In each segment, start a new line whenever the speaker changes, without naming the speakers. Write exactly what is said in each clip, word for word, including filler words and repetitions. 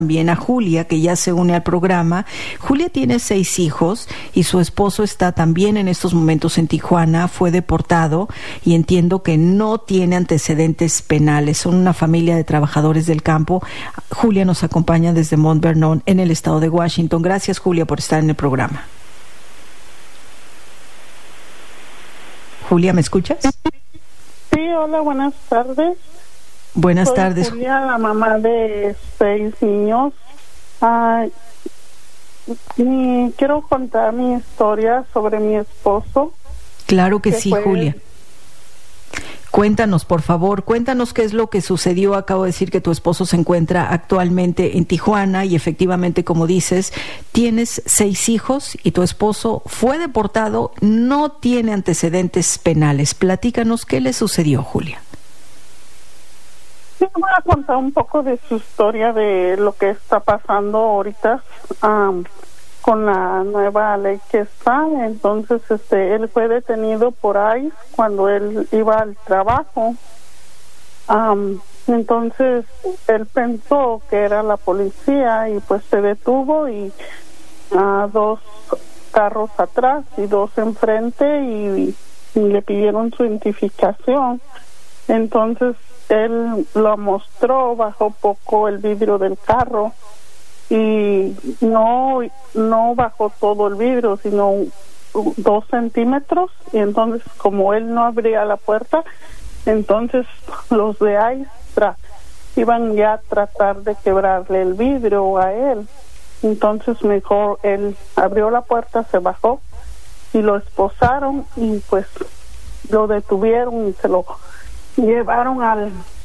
también a Julia, que ya se une al programa. Julia tiene seis hijos y su esposo está también en estos momentos en Tijuana, fue deportado y entiendo que no tiene antecedentes penales. Son una familia de trabajadores del campo. Julia nos acompaña desde Mount Vernon, en el estado de Washington. Gracias, Julia, por estar en el programa. Julia, ¿me escuchas?
Sí, hola, buenas tardes.
Buenas
Soy
tardes.
Julia, la mamá de seis niños. Ah, y quiero contar mi historia sobre mi esposo.
Claro que, que sí,
fue...
Julia. Cuéntanos, por favor, cuéntanos qué es lo que sucedió. Acabo de decir que tu esposo se encuentra actualmente en Tijuana y efectivamente, como dices, tienes seis hijos y tu esposo fue deportado, no tiene antecedentes penales. Platícanos qué le sucedió, Julia.
Sí, voy a contar un poco de su historia, de lo que está pasando ahorita um, con la nueva ley que está. Entonces, este, él fue detenido por ICE cuando él iba al trabajo. Um, entonces, él pensó que era la policía y pues se detuvo y uh, dos carros atrás y dos enfrente y, y le pidieron su identificación. Entonces, él lo mostró, bajó poco el vidrio del carro y no no bajó todo el vidrio, sino dos centímetros. Y entonces, como él no abría la puerta, entonces los de ICE tra- iban ya a tratar de quebrarle el vidrio a él. Entonces mejor él abrió la puerta, se bajó y lo esposaron y pues lo detuvieron y se lo llevaron al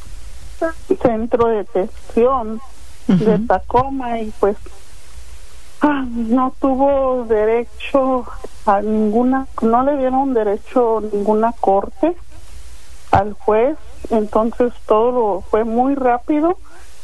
centro de detención uh-huh. de Tacoma y pues ah, no tuvo derecho a ninguna, no le dieron derecho a ninguna corte al juez. Entonces todo lo fue muy rápido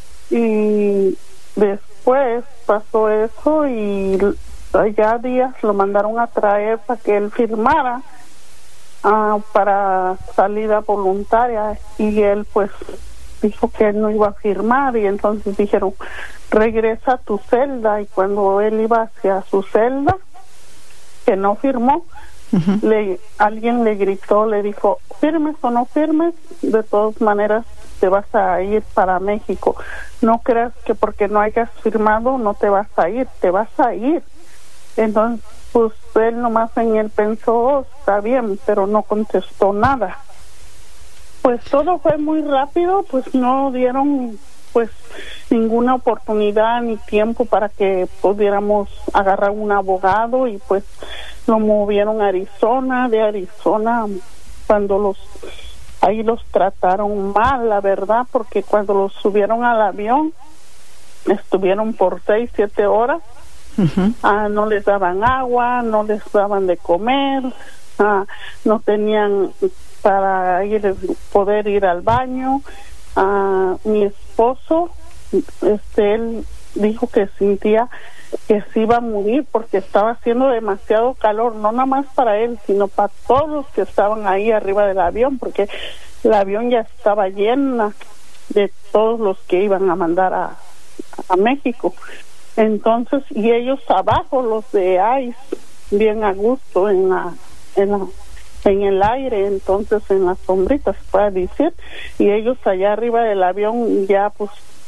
y después pasó eso y ya días lo mandaron a traer para que él firmara Uh, para salida voluntaria y él pues dijo que él no iba a firmar y entonces dijeron regresa a tu celda y cuando él iba hacia su celda que no firmó uh-huh. le, alguien le gritó, le dijo firmes o no firmes, de todas maneras te vas a ir para México, no creas que porque no hayas firmado no te vas a ir, te vas a ir. Entonces pues él nomás en él pensó, oh, está bien, pero no contestó nada. Pues todo fue muy rápido, pues no dieron pues ninguna oportunidad ni tiempo para que pudiéramos agarrar un abogado y pues lo movieron a Arizona, de Arizona cuando los ahí los trataron mal, la verdad, porque cuando los subieron al avión estuvieron por seis, siete horas. Uh-huh. Ah, no les daban agua, no les daban de comer, ah, no tenían para ir poder ir al baño. Ah, mi esposo, este, él dijo que sentía que se iba a morir porque estaba haciendo demasiado calor, no nada más para él, sino para todos los que estaban ahí arriba del avión, porque el avión ya estaba llena de todos los que iban a mandar a, a México. Entonces, y ellos abajo, los de ICE, bien a gusto en la, en la, en el aire, entonces en las sombritas, se puede decir, y ellos allá arriba del avión ya pues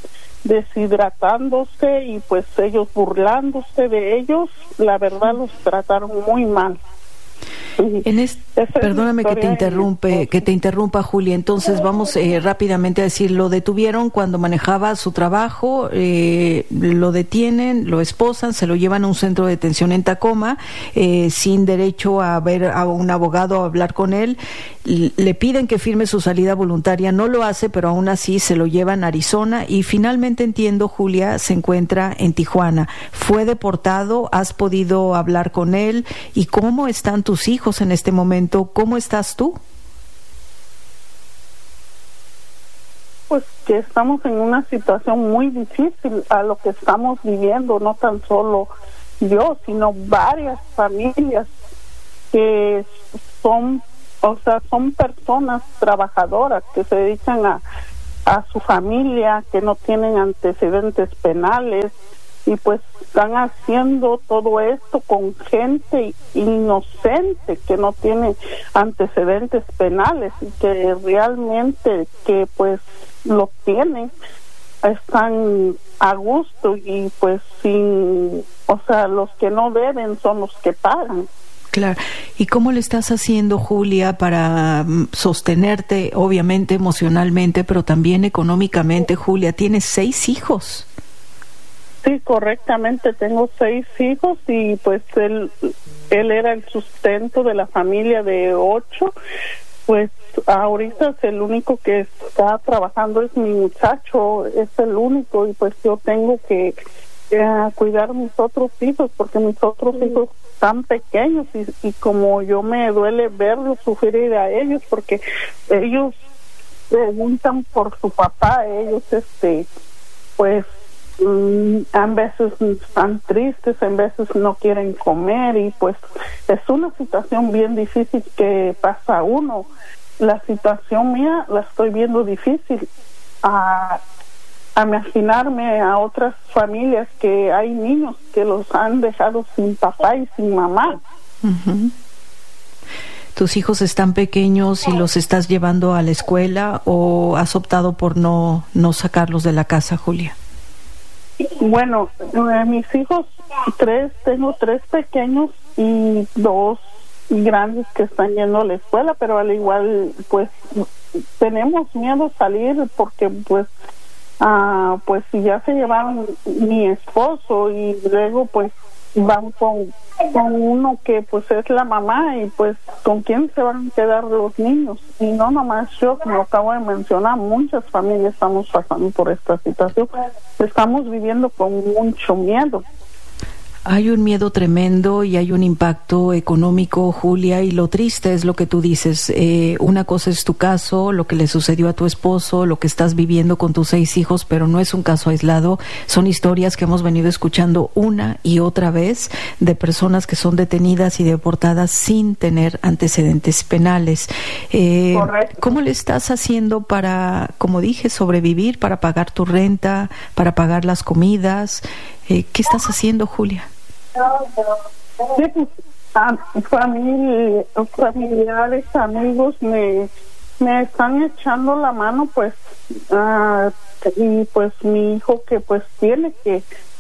deshidratándose y pues ellos burlándose de ellos, la verdad los trataron muy mal.
En este, perdóname que te interrumpe, que te interrumpa, Julia. Entonces vamos eh, rápidamente a decir, lo detuvieron cuando manejaba su trabajo, eh, lo detienen, lo esposan, se lo llevan a un centro de detención en Tacoma, eh, sin derecho a ver a un abogado, a hablar con él. Le piden que firme su salida voluntaria, no lo hace, pero aún así se lo llevan a Arizona y finalmente, entiendo, Julia, se encuentra en Tijuana. Fue deportado, has podido hablar con él. ¿Y cómo están tus hijos en este momento? ¿Cómo estás tú?
Pues que estamos en una situación muy difícil a lo que estamos viviendo, no tan solo yo, sino varias familias que son, o sea, son personas trabajadoras que se dedican a a su familia, que no tienen antecedentes penales, y pues están haciendo todo esto con gente inocente que no tiene antecedentes penales y que realmente que pues lo tienen, están a gusto y pues sin, o sea, los que no deben son los que pagan.
Claro. ¿Y cómo le estás haciendo, Julia, para sostenerte, obviamente emocionalmente, pero también económicamente? Julia, tienes seis hijos.
Sí, correctamente, tengo seis hijos y pues él, él era el sustento de la familia de ocho. Pues ahorita es el único que está trabajando, es mi muchacho, es el único, y pues yo tengo que eh, cuidar a mis otros hijos porque mis otros hijos están pequeños y, y como yo me duele verlos sufrir a ellos porque ellos preguntan por su papá, ellos este pues mm, a veces están tristes, a veces no quieren comer y pues es una situación bien difícil que pasa uno. La situación mía la estoy viendo difícil a, a imaginarme a otras familias que hay niños que los han dejado sin papá y sin mamá.
Uh-huh. ¿Tus hijos están pequeños y los estás llevando a la escuela o has optado por no, no sacarlos de la casa, Julia?
Bueno, eh, mis hijos, tres, tengo tres pequeños y dos grandes que están yendo a la escuela, pero al igual, pues, tenemos miedo a salir porque, pues, ah, pues, si ya se llevaron mi esposo y luego, pues, van con, con uno que, pues, es la mamá y, pues, ¿con quién se van a quedar los niños? Y no nomás yo, como acabo de mencionar, muchas familias estamos pasando por esta situación. Estamos viviendo con mucho miedo.
Hay un miedo tremendo y hay un impacto económico, Julia, y lo triste es lo que tú dices. Eh, una cosa es tu caso, lo que le sucedió a tu esposo, lo que estás viviendo con tus seis hijos, pero no es un caso aislado. Son historias que hemos venido escuchando una y otra vez de personas que son detenidas y deportadas sin tener antecedentes penales. Eh, ¿Cómo le estás haciendo para, como dije, sobrevivir, para pagar tu renta, para pagar las comidas? Eh, ¿Qué estás haciendo, Julia?
Sí, pues, a familia, familiares, amigos me, me están echando la mano, pues, uh, y pues mi hijo que pues tiene que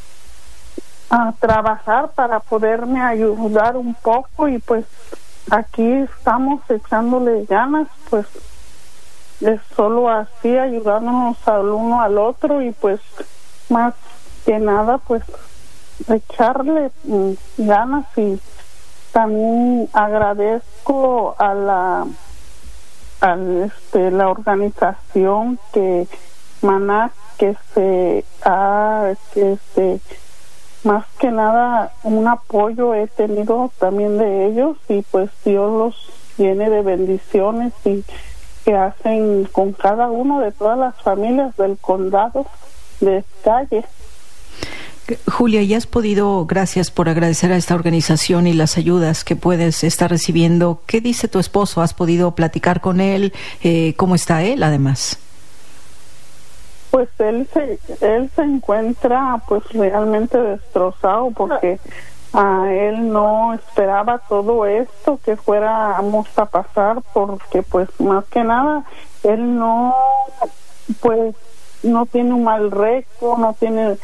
uh, trabajar para poderme ayudar un poco y pues aquí estamos echándole ganas, pues es solo así ayudándonos al uno al otro y pues más que nada pues echarle mm, ganas y también agradezco a la a este la organización que Maná que se ha que este más que nada un apoyo he tenido también de ellos y pues Dios los llene de bendiciones y que hacen con cada uno de todas las familias del condado de Calle.
Julia, ¿ya has podido, gracias por agradecer a esta organización y las ayudas que puedes estar recibiendo? ¿Qué dice tu esposo? ¿Has podido platicar con él? Eh, ¿Cómo está él, además?
Pues él se, él se encuentra pues realmente destrozado porque a él no esperaba todo esto que fuéramos a pasar porque pues más que nada él no pues no tiene un mal récord, no tiene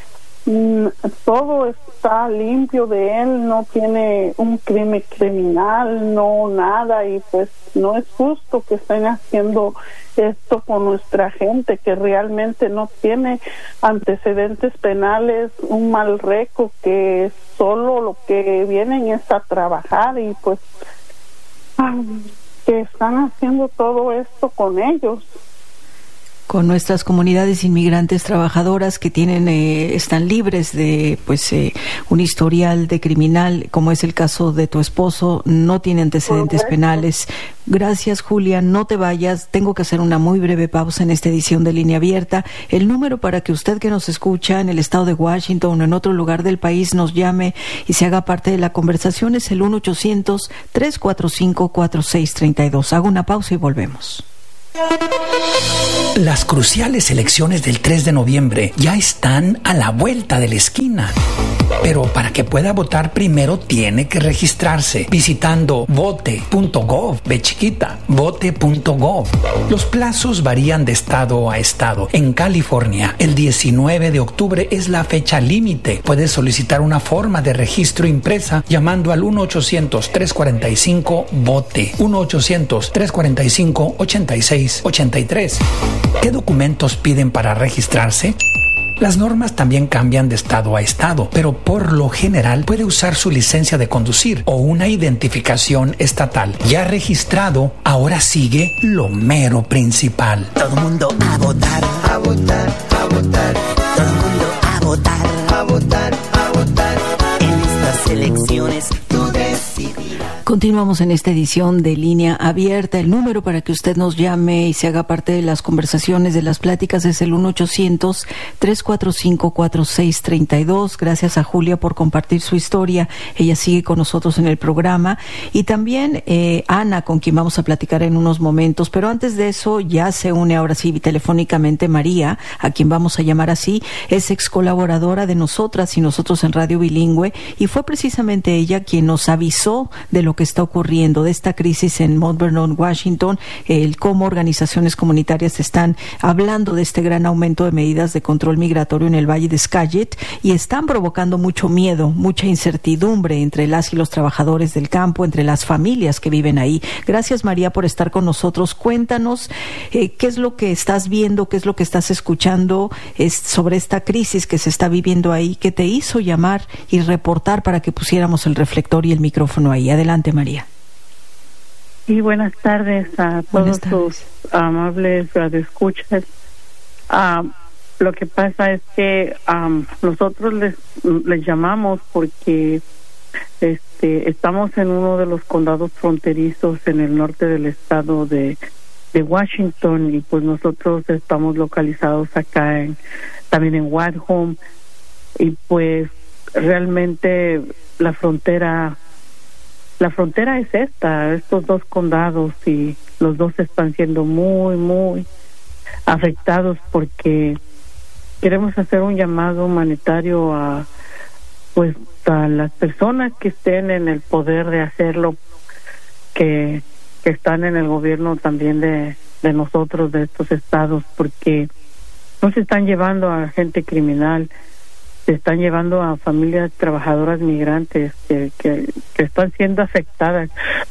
todo está limpio de él, no tiene un crimen criminal, no nada y pues no es justo que estén haciendo esto con nuestra gente que realmente no tiene antecedentes penales, un mal récord, que solo lo que vienen es a trabajar y pues ay, que están haciendo todo esto con ellos.
Con nuestras comunidades inmigrantes trabajadoras que tienen eh, están libres de pues eh, un historial de criminal, como es el caso de tu esposo, no tiene antecedentes Correcto. penales. Gracias, Julia, no te vayas, tengo que hacer una muy breve pausa en esta edición de Línea Abierta. El número para que usted que nos escucha en el estado de Washington o en otro lugar del país nos llame y se haga parte de la conversación es el uno ochocientos, tres cuatro cinco, cuatro seis tres dos. Hago una pausa y volvemos.
Las cruciales elecciones del tres de noviembre ya están a la vuelta de la esquina. Pero para que pueda votar primero tiene que registrarse visitando vote punto gov, ve chiquita, vote punto gov. Los plazos varían de estado a estado. En California, el diecinueve de octubre es la fecha límite. Puedes solicitar una forma de registro impresa llamando al uno ochocientos, tres cuarenta y cinco, vote, uno ochocientos, tres cuarenta y cinco, ochenta y seis ochenta y tres. ¿Qué documentos piden para registrarse? Las normas también cambian de estado a estado, pero por lo general puede usar su licencia de conducir o una identificación estatal. Ya registrado, ahora sigue lo mero principal.
Todo el mundo a votar, a votar, a votar. Todo el mundo a votar, a votar, a votar. En estas elecciones tú decidirás.
Continuamos en esta edición de Línea Abierta. El número para que usted nos llame y se haga parte de las conversaciones, de las pláticas, es el uno ochocientos, tres cuatro cinco, cuatro seis tres dos. Gracias a Julia por compartir su historia. Ella sigue con nosotros en el programa. Y también eh, Ana, con quien vamos a platicar en unos momentos. Pero antes de eso, ya se une ahora sí telefónicamente María, a quien vamos a llamar así. Es ex colaboradora de nosotras y nosotros en Radio Bilingüe. Y fue precisamente ella quien nos avisó de lo que está ocurriendo, de esta crisis en Mount Vernon, Washington, el cómo organizaciones comunitarias están hablando de este gran aumento de medidas de control migratorio en el Valle de Skagit y están provocando mucho miedo, mucha incertidumbre entre las y los trabajadores del campo, entre las familias que viven ahí. Gracias, María, por estar con nosotros. Cuéntanos eh, qué es lo que estás viendo, qué es lo que estás escuchando es sobre esta crisis que se está viviendo ahí, que te hizo llamar y reportar para que pusiéramos el reflector y el micrófono ahí. Adelante, María.
Y buenas tardes a todos sus amables radioescuchas. Um, lo que pasa es que um, nosotros les, les llamamos porque este estamos en uno de los condados fronterizos en el norte del estado de, de Washington y pues nosotros estamos localizados acá en, también en Wadham y pues realmente la frontera La frontera es esta, estos dos condados, y los dos están siendo muy, muy afectados porque queremos hacer un llamado humanitario a, pues, a las personas que estén en el poder de hacerlo, que, que están en el gobierno también de, de nosotros, de estos estados, porque no se están llevando a gente criminal, se están llevando a familias trabajadoras migrantes que, que, que están siendo afectadas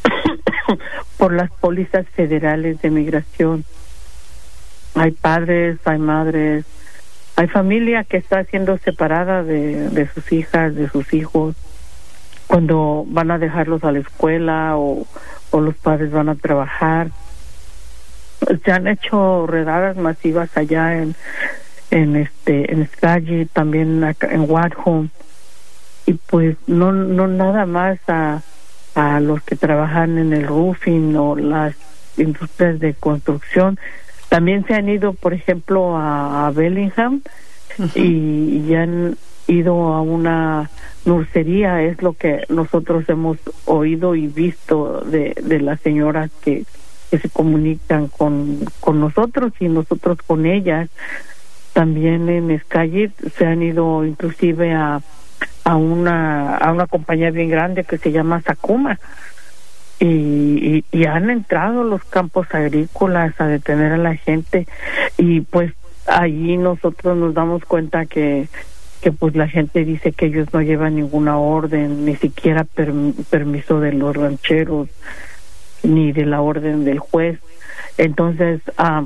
por las pólizas federales de migración. Hay padres, hay madres, hay familia que está siendo separada de, de sus hijas, de sus hijos, cuando van a dejarlos a la escuela o, o los padres van a trabajar. Se han hecho redadas masivas allá en en este en Skagit, también acá en Wadham, y pues no no nada más a a los que trabajan en el roofing o las industrias de construcción. También se han ido, por ejemplo, a, a Bellingham. Uh-huh. y, y han ido a una nursería, es lo que nosotros hemos oído y visto de, de las señoras que, que se comunican con, con nosotros y nosotros con ellas. También en Skagit se han ido inclusive a a una a una compañía bien grande que se llama Sakuma y, y, y han entrado a los campos agrícolas a detener a la gente y pues ahí nosotros nos damos cuenta que que pues la gente dice que ellos no llevan ninguna orden, ni siquiera per, permiso de los rancheros ni de la orden del juez. Entonces uh,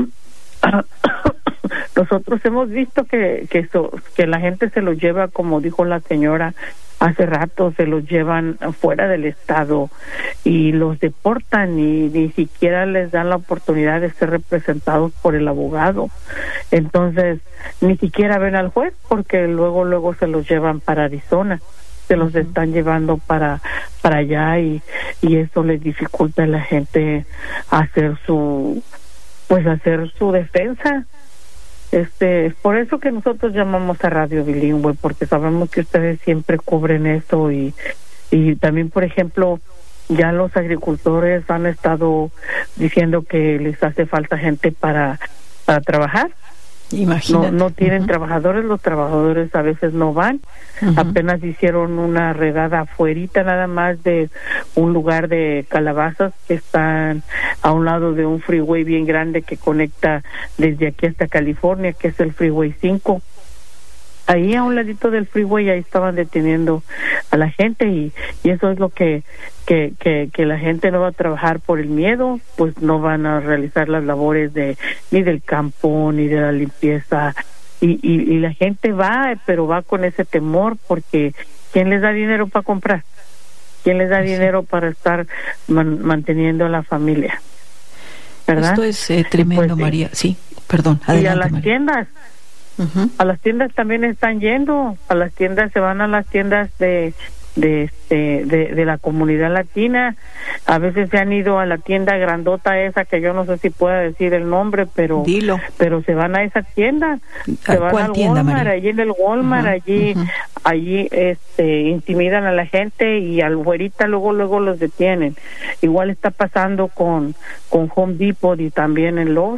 nosotros hemos visto que que, so, que la gente se los lleva, como dijo la señora hace rato, se los llevan fuera del estado y los deportan y ni siquiera les dan la oportunidad de ser representados por el abogado. Entonces ni siquiera ven al juez porque luego luego se los llevan para Arizona, se los están llevando para para allá y y eso les dificulta a la gente hacer su pues hacer su defensa. Este, es por eso que nosotros llamamos a Radio Bilingüe, porque sabemos que ustedes siempre cubren eso y y también, por ejemplo, ya los agricultores han estado diciendo que les hace falta gente para para trabajar.
Imagínate.
No, no tienen
uh-huh.
trabajadores, los trabajadores a veces no van. Uh-huh. Apenas hicieron una regada afuerita nada más de un lugar de calabazas que están a un lado de un freeway bien grande que conecta desde aquí hasta California, que es el Freeway cinco. Ahí a un ladito del freeway, ahí estaban deteniendo a la gente y, y eso es lo que, que, que, que la gente no va a trabajar por el miedo, pues no van a realizar las labores de ni del campo, ni de la limpieza y, y, y la gente va, pero va con ese temor porque ¿quién les da dinero para comprar? ¿Quién les da sí. dinero para estar man, manteniendo a la familia? ¿Verdad?
Esto es eh, tremendo, pues, María. Sí, perdón, adelante,
y a las
María.
tiendas. Uh-huh. A las tiendas también están yendo, a las tiendas se van a las tiendas de de este de, de la comunidad latina. A veces se han ido a la tienda grandota esa que yo no sé si pueda decir el nombre, pero
Dilo.
pero se van a esa tienda, se van al
tienda,
Walmart,
María?
allí en el Walmart, uh-huh, allí
uh-huh.
allí este intimidan a la gente y al güerita luego luego los detienen. Igual está pasando con con Home Depot y también en Lowe's.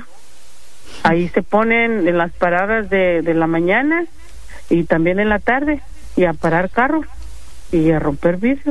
Ahí se ponen en las paradas de, de la mañana y también en la tarde y a parar carros y a romper vidrios.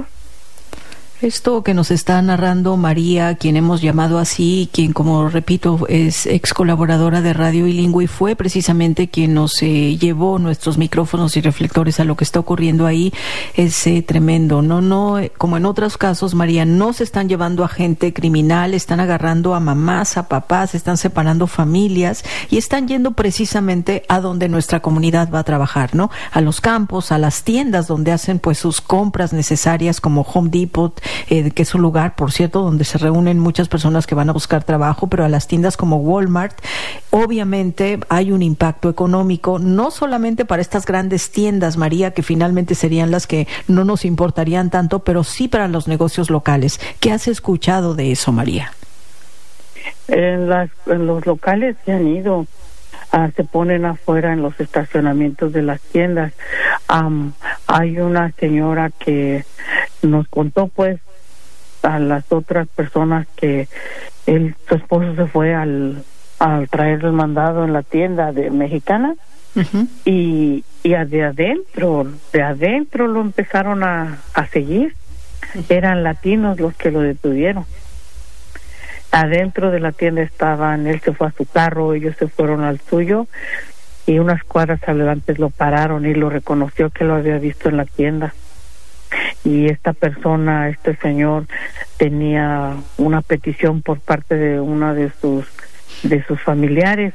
Esto que nos está narrando María, quien hemos llamado así, quien, como repito, es ex colaboradora de Radio Bilingüe y fue precisamente quien nos eh, llevó nuestros micrófonos y reflectores a lo que está ocurriendo ahí, es eh, tremendo. No, no, eh, como en otros casos, María, no se están llevando a gente criminal, están agarrando a mamás, a papás, están separando familias y están yendo precisamente a donde nuestra comunidad va a trabajar, ¿no? A los campos, a las tiendas donde hacen pues sus compras necesarias como Home Depot, Eh, que es un lugar, por cierto, donde se reúnen muchas personas que van a buscar trabajo, pero a las tiendas como Walmart, obviamente hay un impacto económico, no solamente para estas grandes tiendas, María, que finalmente serían las que no nos importarían tanto, pero sí para los negocios locales. ¿Qué has escuchado de eso, María?
En, las, en los locales se han ido. Uh, se ponen afuera en los estacionamientos de las tiendas. Um, hay una señora que nos contó pues a las otras personas que él, su esposo se fue al, al traer el mandado en la tienda de mexicana. Uh-huh. y, y de adentro, de adentro lo empezaron a, a seguir. Uh-huh. Eran latinos los que lo detuvieron. Adentro de la tienda estaban, él se fue a su carro, ellos se fueron al suyo y unas cuadras adelante lo pararon y lo reconoció que lo había visto en la tienda. Y esta persona, este señor, tenía una petición por parte de una de sus de sus familiares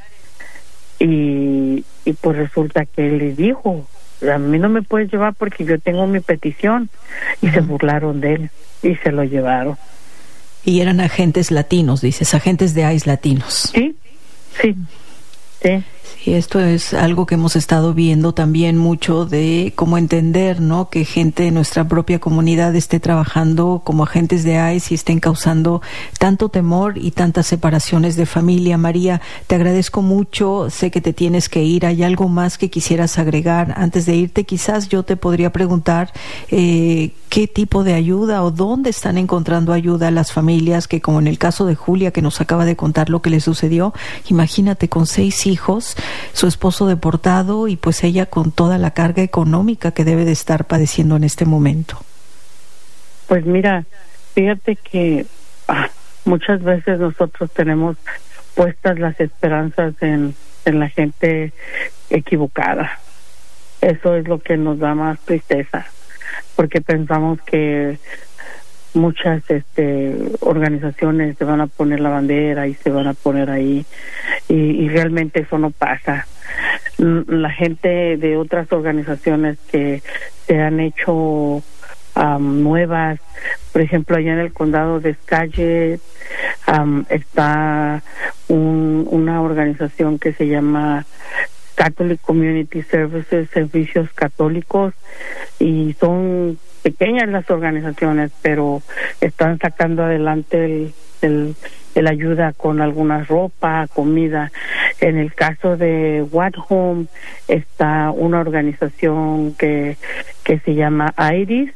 y, y pues resulta que él le dijo, a mí no me puedes llevar porque yo tengo mi petición, y uh-huh. se burlaron de él y se lo llevaron.
Y eran agentes latinos, dices, agentes de ICE latinos.
Sí, sí, sí.
Sí, esto es algo que hemos estado viendo también mucho de cómo entender, ¿no? Que gente de nuestra propia comunidad esté trabajando como agentes de ICE y estén causando tanto temor y tantas separaciones de familia. María, te agradezco mucho, sé que te tienes que ir. ¿Hay algo más que quisieras agregar? Antes de irte, quizás yo te podría preguntar eh, qué tipo de ayuda o dónde están encontrando ayuda las familias que, como en el caso de Julia, que nos acaba de contar lo que le sucedió, imagínate, con seis hijos, su esposo deportado y pues ella con toda la carga económica que debe de estar padeciendo en este momento.
Pues mira, fíjate que ah, muchas veces nosotros tenemos puestas las esperanzas en, en la gente equivocada. Eso es lo que nos da más tristeza, porque pensamos que muchas este organizaciones se van a poner la bandera y se van a poner ahí y, y realmente eso no pasa. La gente de otras organizaciones que se han hecho um, nuevas, por ejemplo allá en el condado de Skagit um, está un, una organización que se llama Catholic Community Services, Servicios Católicos, y son pequeñas las organizaciones, pero están sacando adelante el, el, el ayuda con alguna ropa, comida. En el caso de What Home está una organización que que se llama Iris,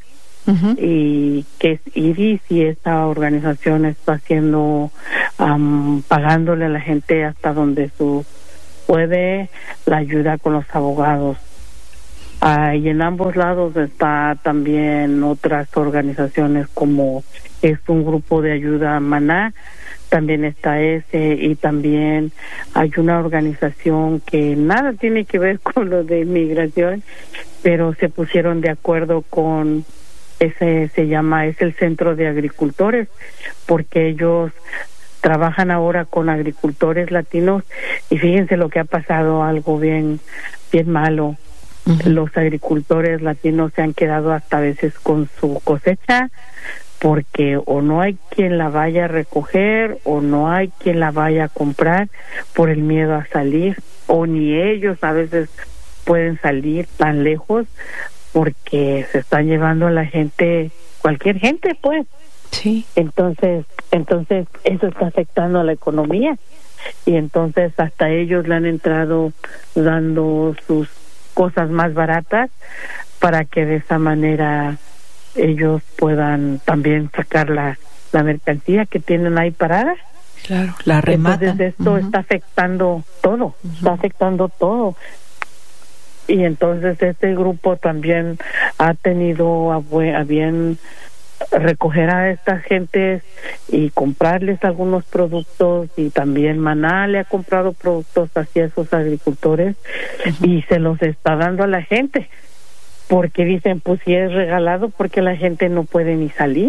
Uh-huh. Y que es Iris, y esta organización está haciendo, um, pagándole a la gente hasta donde su puede la ayuda con los abogados. Uh, y en ambos lados está también otras organizaciones, como es un grupo de ayuda Maná, también está ese, y también hay una organización que nada tiene que ver con lo de inmigración, pero se pusieron de acuerdo con ese, se llama, es el Centro de Agricultores, porque ellos trabajan ahora con agricultores latinos, y fíjense lo que ha pasado, algo bien, bien malo. Uh-huh. Los agricultores latinos se han quedado hasta a veces con su cosecha, porque o no hay quien la vaya a recoger o no hay quien la vaya a comprar por el miedo a salir, o ni ellos a veces pueden salir tan lejos porque se están llevando a la gente, cualquier gente pues.
Sí.
Entonces, entonces eso está afectando a la economía, y entonces hasta ellos le han entrado dando sus cosas más baratas para que de esa manera ellos puedan también sacar la, la mercancía que tienen ahí parada.
Claro, la rematan.
Entonces esto uh-huh. está afectando todo, uh-huh. está afectando todo. Y entonces este grupo también ha tenido a, a bien recoger a estas gentes y comprarles algunos productos, y también Maná le ha comprado productos hacia esos agricultores uh-huh. y se los está dando a la gente, porque dicen, pues si es regalado, porque la gente no puede ni salir.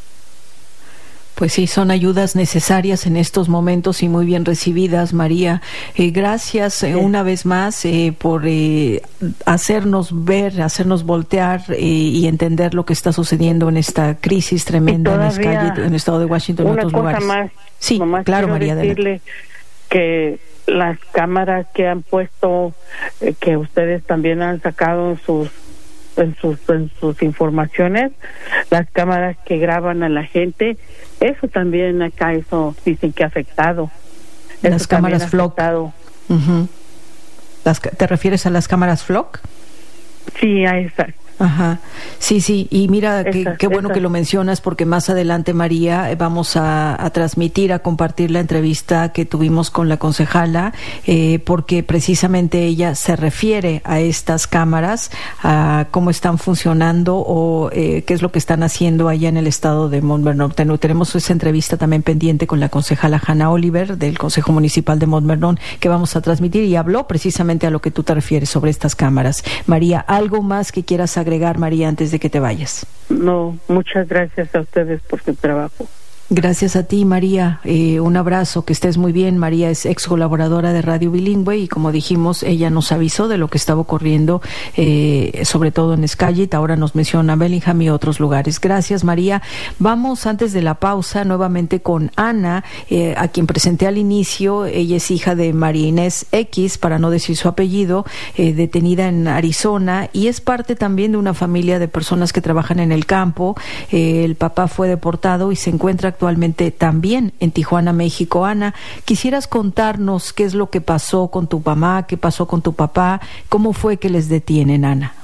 Pues sí, son ayudas necesarias en estos momentos y muy bien recibidas, María. Eh, gracias eh, sí. una vez más eh, por eh, hacernos ver, hacernos voltear eh, y entender lo que está sucediendo en esta crisis tremenda en, Escalli, en el estado de Washington y en otros lugares.
Más,
sí, claro, María.
Decirle que las cámaras que han puesto, eh, que ustedes también han sacado en sus en sus en sus informaciones, las cámaras que graban a la gente, eso también acá, eso dicen que ha afectado.
Las
eso
cámaras Flock. Uh-huh. Las, ¿te refieres a las cámaras Flock?
Sí, a esas.
Ajá, sí, sí, y mira, qué que bueno esas. que lo mencionas, porque más adelante, María, vamos a, a transmitir, a compartir la entrevista que tuvimos con la concejala, eh, porque precisamente ella se refiere a estas cámaras, a cómo están funcionando o eh, qué es lo que están haciendo allá en el estado de Mount Vernon. Ten, tenemos esa entrevista también pendiente con la concejala Hannah Oliver del Consejo Municipal de Mount Vernon, que vamos a transmitir, y habló precisamente a lo que tú te refieres sobre estas cámaras. María, ¿algo más que quieras agregar, María, antes de que te vayas?
No, muchas gracias a ustedes por su trabajo.
Gracias a ti, María. Eh, un abrazo, que estés muy bien. María es ex colaboradora de Radio Bilingüe, y como dijimos, ella nos avisó de lo que estaba ocurriendo, eh, sobre todo en Skagit. Ahora nos menciona Bellingham y otros lugares. Gracias, María. Vamos, antes de la pausa, nuevamente con Ana, eh, a quien presenté al inicio. Ella es hija de María Inés X, para no decir su apellido, eh, detenida en Arizona, y es parte también de una familia de personas que trabajan en el campo. Eh, el papá fue deportado y se encuentra actualmente también en Tijuana, México. Ana, ¿quisieras contarnos qué es lo que pasó con tu mamá, qué pasó con tu papá? ¿Cómo fue que les detienen, Ana?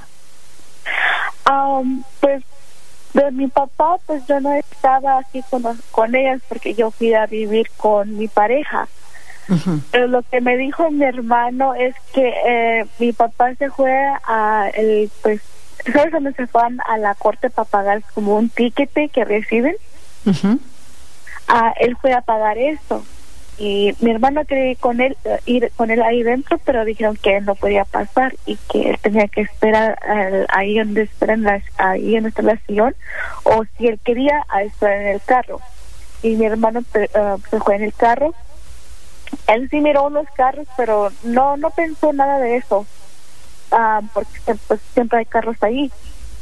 Um, pues de mi papá, pues yo no estaba aquí con, con ellas, porque yo fui a vivir con mi pareja. Uh-huh. Pero lo que me dijo mi hermano es que eh, mi papá se fue a el, pues, ¿sabes dónde se van a la corte para pagar como un tiquete que reciben? Uh-huh. Ah, él fue a pagar eso, y mi hermano quería ir con él, ir con él ahí dentro, pero dijeron que él no podía pasar y que él tenía que esperar uh, ahí donde esperan las, ahí en nuestra estación, o si él quería a esperar en el carro. Y mi hermano uh, se fue en el carro. Él sí miró unos carros, pero no no pensó nada de eso, uh, porque pues siempre hay carros ahí.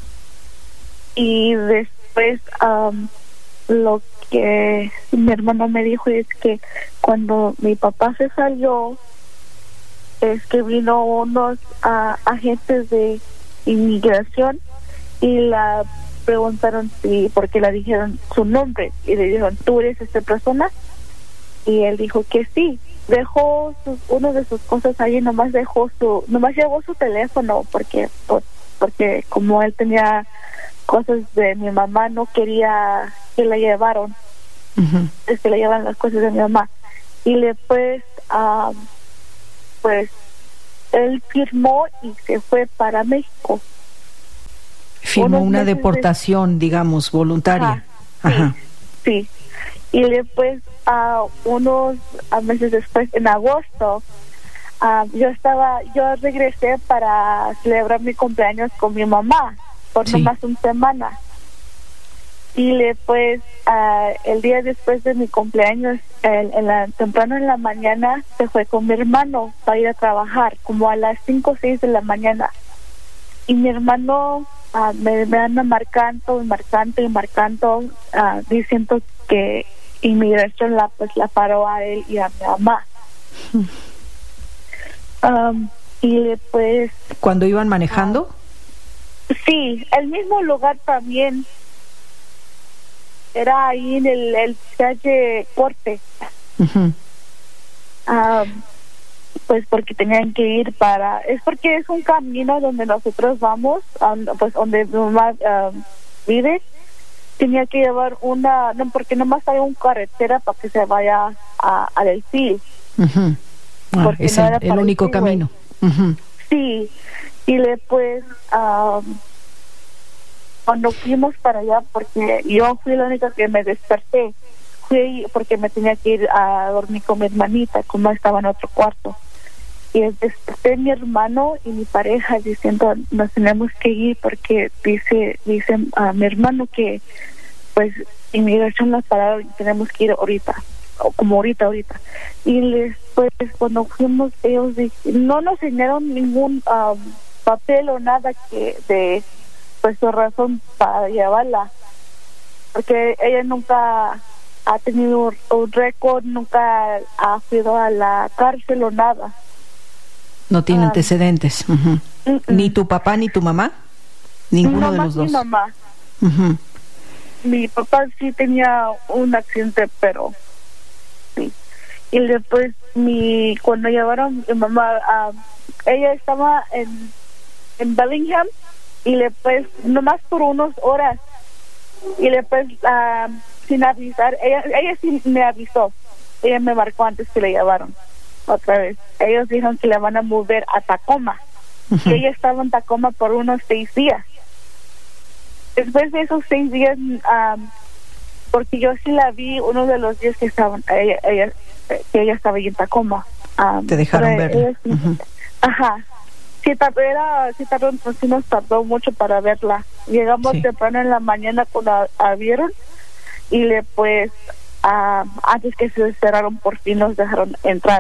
Y después um, lo que mi hermano me dijo es que cuando mi papá se salió, es que vino unos uh, agentes de inmigración y la preguntaron si, porque le dijeron su nombre, y le dijeron, ¿tú eres esta persona? Y él dijo que sí. Dejó sus, uno de sus cosas ahí, nomás dejó su, nomás llevó su teléfono, porque por, porque como él tenía cosas de mi mamá, no quería que la llevaron, uh-huh. es que le llevan las cosas de mi mamá. Y después, um, pues, él firmó y se fue para México.
Firmó una deportación, de... digamos, voluntaria.
Ajá, Ajá. Sí, sí. Y después, uh, unos uh, meses después, en agosto, uh, yo estaba, yo regresé para celebrar mi cumpleaños con mi mamá por sí. nomás una semana. Y después, uh, el día después de mi cumpleaños, el, en la, temprano en la mañana, se fue con mi hermano para ir a trabajar, como a las cinco o seis de la mañana. Y mi hermano uh, me, me anda marcando y marcando y marcando, uh, diciendo que inmigración la pues la paró a él y a mi mamá. um, y después
¿cuándo iban manejando?
Uh, sí, el mismo lugar también era ahí en el, el calle Corte. Uh-huh. um, pues porque tenían que ir para es porque es un camino donde nosotros vamos, um, pues donde mi mamá um, vive. Tenía que llevar una, no, porque nomás hay una carretera para que se vaya a, a Delfín.
Uh-huh. Ah, es no el, el único camino. Uh-huh.
Sí, y después, um, cuando fuimos para allá, porque yo fui la única que me desperté, fui porque me tenía que ir a dormir con mi hermanita, como estaba en otro cuarto. Y desperté a mi hermano y mi pareja diciendo nos tenemos que ir porque dice dice a mi hermano que pues inmigración nos pararon y tenemos que ir ahorita o como ahorita ahorita y después cuando fuimos ellos no nos enseñaron ningún um, papel o nada que de pues su razón para llevarla porque ella nunca ha tenido un récord, nunca ha ido a la cárcel o nada.
No tiene um, antecedentes. Uh-huh. Uh-uh. Ni tu papá ni tu mamá. Ninguno de los dos.
Mi mamá.
Uh-huh.
Mi papá sí tenía un accidente, pero sí. Y después mi cuando llevaron mi mamá, uh, ella estaba en en Bellingham y después nomás por unas horas y después uh, sin avisar, ella ella sí me avisó. Ella me marcó antes que le llevaron. Otra vez, ellos dijeron que la van a mover a Tacoma. Uh-huh. Y ella estaba en Tacoma por unos seis días. Después de esos seis días, um, porque yo sí la vi uno de los días que estaban, ella, ella, que ella estaba ahí en Tacoma. Um,
Te dejaron verla.
Sí, uh-huh. Ajá. Sí, tardó, era, sí, tardó, sí nos tardó mucho para verla. Llegamos sí. temprano en la mañana cuando la vieron y después, uh, antes que se cerraron, por fin nos dejaron entrar.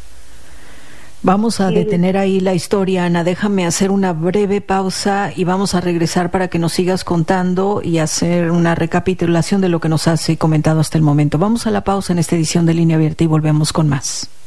Vamos a detener ahí la historia, Ana. Déjame hacer una breve pausa y vamos a regresar para que nos sigas contando y hacer una recapitulación de lo que nos has comentado hasta el momento. Vamos a la pausa en esta edición de Línea Abierta y volvemos con más.